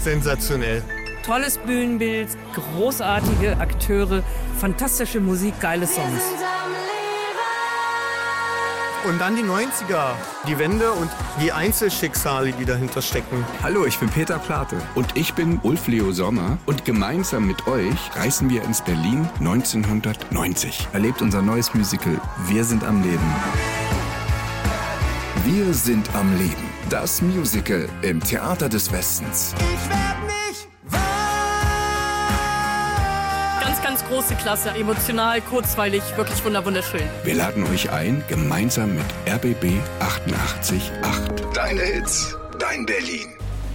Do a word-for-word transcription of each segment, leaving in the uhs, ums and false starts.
sensationell. Tolles Bühnenbild, großartige Akteure, fantastische Musik, geile Songs. Und dann die neunziger, die Wende und die Einzelschicksale, die dahinter stecken. Hallo, ich bin Peter Plate. Und ich bin Ulf Leo Sommer. Und gemeinsam mit euch reisen wir ins Berlin neunzehnhundertneunzig. Erlebt unser neues Musical Wir sind am Leben. Wir sind am Leben. Das Musical im Theater des Westens. Ich werd nicht wahr. Ganz, ganz große Klasse. Emotional, kurzweilig, wirklich wunderschön. Wir laden euch ein, gemeinsam mit R B B achtundachtzig Komma acht. Deine Hits, dein Berlin.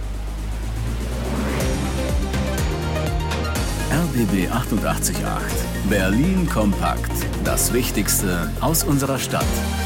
R B B achtundachtzig Komma acht. Berlin kompakt. Das Wichtigste aus unserer Stadt.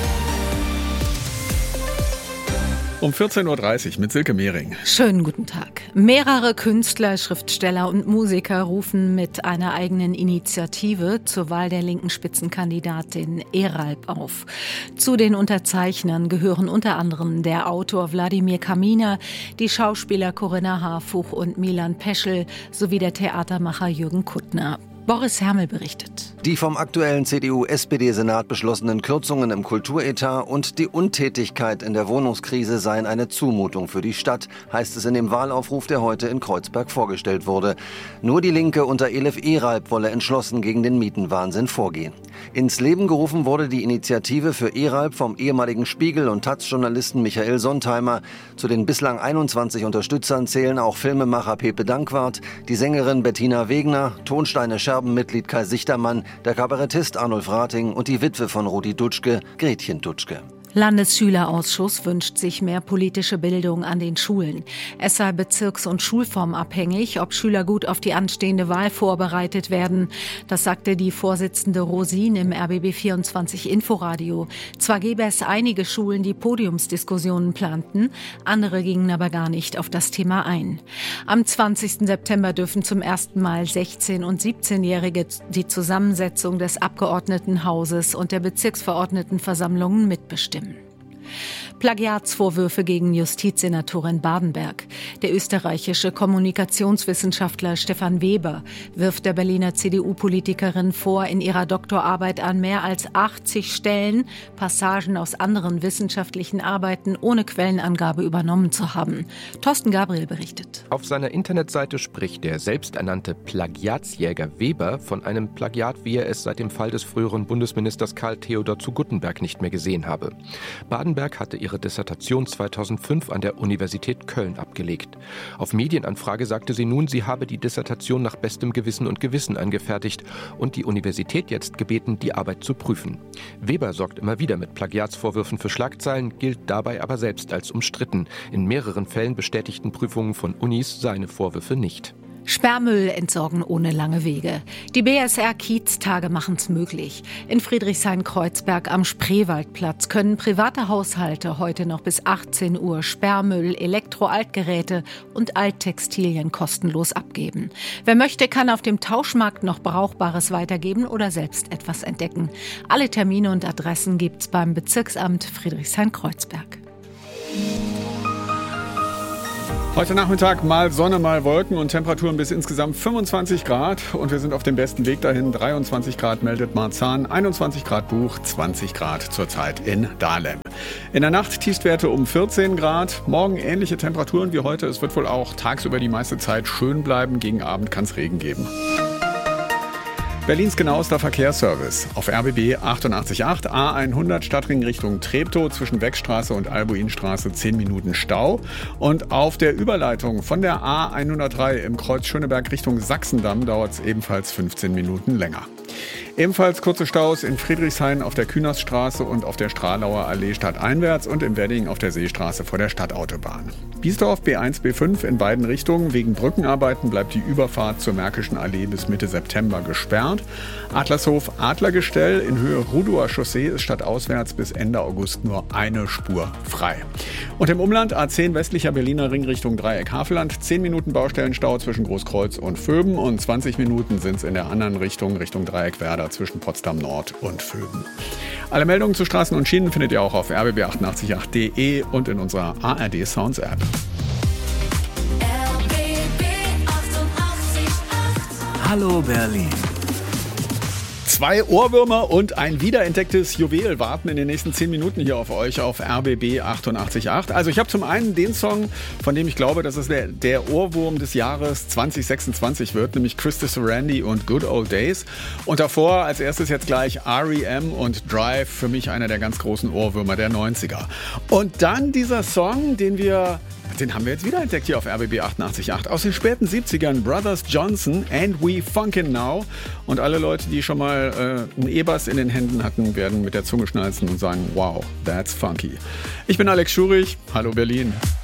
Um vierzehn Uhr dreißig mit Silke Mehring. Schönen guten Tag. Mehrere Künstler, Schriftsteller und Musiker rufen mit einer eigenen Initiative zur Wahl der linken Spitzenkandidatin Eralb auf. Zu den Unterzeichnern gehören unter anderem der Autor Wladimir Kaminer, die Schauspieler Corinna Harfuch und Milan Peschel sowie der Theatermacher Jürgen Kuttner. Boris Hermel berichtet. Die vom aktuellen C D U-S P D-Senat beschlossenen Kürzungen im Kulturetat und die Untätigkeit in der Wohnungskrise seien eine Zumutung für die Stadt, heißt es in dem Wahlaufruf, der heute in Kreuzberg vorgestellt wurde. Nur die Linke unter Elif Eralb wolle entschlossen gegen den Mietenwahnsinn vorgehen. Ins Leben gerufen wurde die Initiative für Eralb vom ehemaligen Spiegel- und Taz-Journalisten Michael Sontheimer. Zu den bislang einundzwanzig Unterstützern zählen auch Filmemacher Pepe Dankwart, die Sängerin Bettina Wegner, Tonsteine Scherbenmitglied Kai Sichtermann, der Kabarettist Arnulf Rating und die Witwe von Rudi Dutschke, Gretchen Dutschke. Landesschülerausschuss wünscht sich mehr politische Bildung an den Schulen. Es sei bezirks- und schulformabhängig, ob Schüler gut auf die anstehende Wahl vorbereitet werden. Das sagte die Vorsitzende Rosin im R B B vierundzwanzig Inforadio. Zwar gäbe es einige Schulen, die Podiumsdiskussionen planten, andere gingen aber gar nicht auf das Thema ein. Am zwanzigsten September dürfen zum ersten Mal sechzehn- und siebzehnjährige die Zusammensetzung des Abgeordnetenhauses und der Bezirksverordnetenversammlungen mitbestimmen. Plagiatsvorwürfe gegen Justizsenatorin Badenberg. Der österreichische Kommunikationswissenschaftler Stefan Weber wirft der Berliner C D U-Politikerin vor, in ihrer Doktorarbeit an mehr als achtzig Stellen Passagen aus anderen wissenschaftlichen Arbeiten ohne Quellenangabe übernommen zu haben. Thorsten Gabriel berichtet. Auf seiner Internetseite spricht der selbsternannte Plagiatsjäger Weber von einem Plagiat, wie er es seit dem Fall des früheren Bundesministers Karl Theodor zu Guttenberg nicht mehr gesehen habe. Badenberg hatte ihre Dissertation zweitausendfünf an der Universität Köln abgelegt. Auf Medienanfrage sagte sie nun, sie habe die Dissertation nach bestem Gewissen und Gewissen angefertigt und die Universität jetzt gebeten, die Arbeit zu prüfen. Weber sorgt immer wieder mit Plagiatsvorwürfen für Schlagzeilen, gilt dabei aber selbst als umstritten. In mehreren Fällen bestätigten Prüfungen von Unis seine Vorwürfe nicht. Sperrmüll entsorgen ohne lange Wege. Die B S R-Kiez-Tage machen es möglich. In Friedrichshain-Kreuzberg am Spreewaldplatz können private Haushalte heute noch bis achtzehn Uhr Sperrmüll, Elektro-Altgeräte und Alttextilien kostenlos abgeben. Wer möchte, kann auf dem Tauschmarkt noch Brauchbares weitergeben oder selbst etwas entdecken. Alle Termine und Adressen gibt's beim Bezirksamt Friedrichshain-Kreuzberg. Heute Nachmittag mal Sonne, mal Wolken und Temperaturen bis insgesamt fünfundzwanzig Grad. Und wir sind auf dem besten Weg dahin. dreiundzwanzig Grad meldet Marzahn, einundzwanzig Grad Buch, zwanzig Grad zurzeit in Dahlem. In der Nacht Tiefstwerte um vierzehn Grad. Morgen ähnliche Temperaturen wie heute. Es wird wohl auch tagsüber die meiste Zeit schön bleiben. Gegen Abend kann es Regen geben. Berlins genauester Verkehrsservice. Auf R B B achtundachtzig Komma acht, A hundert Stadtring Richtung Treptow zwischen Weckstraße und Albuinstraße zehn Minuten Stau. Und auf der Überleitung von der A hundertdrei im Kreuz Schöneberg Richtung Sachsendamm dauert es ebenfalls fünfzehn Minuten länger. Ebenfalls kurze Staus in Friedrichshain auf der Künaststraße und auf der Stralauer Allee stadteinwärts und im Wedding auf der Seestraße vor der Stadtautobahn. Biesdorf B eins B fünf in beiden Richtungen. Wegen Brückenarbeiten bleibt die Überfahrt zur Märkischen Allee bis Mitte September gesperrt. Adlershof Adlergestell in Höhe Rudower Chaussee ist stadtauswärts bis Ende August nur eine Spur frei. Und im Umland A zehn westlicher Berliner Ring Richtung Dreieck Havelland. zehn Minuten Baustellenstau zwischen Großkreuz und Vöben und zwanzig Minuten sind es in der anderen Richtung, Richtung Dreieck Werder zwischen Potsdam Nord und Vöben. Alle Meldungen zu Straßen und Schienen findet ihr auch auf r b b achtundachtzig Komma acht punkt de und in unserer A R D Sounds App. R B B Hallo Berlin. Zwei Ohrwürmer und ein wiederentdecktes Juwel warten in den nächsten zehn Minuten hier auf euch auf R B B achtundachtzig Komma acht. Also ich habe zum einen den Song, von dem ich glaube, dass es der, der Ohrwurm des Jahres zwanzig sechsundzwanzig wird, nämlich Christopher Randy und Good Old Days. Und davor als erstes jetzt gleich R E M und Drive, für mich einer der ganz großen Ohrwürmer der neunziger. Und dann dieser Song, den wir... Den haben wir jetzt wiederentdeckt hier auf R B B achtundachtzig Komma acht. Aus den späten siebzigern, Brothers Johnson, And We Funkin' Now. Und alle Leute, die schon mal äh, einen E-Bass in den Händen hatten, werden mit der Zunge schnalzen und sagen, wow, that's funky. Ich bin Alex Schurich. Hallo Berlin.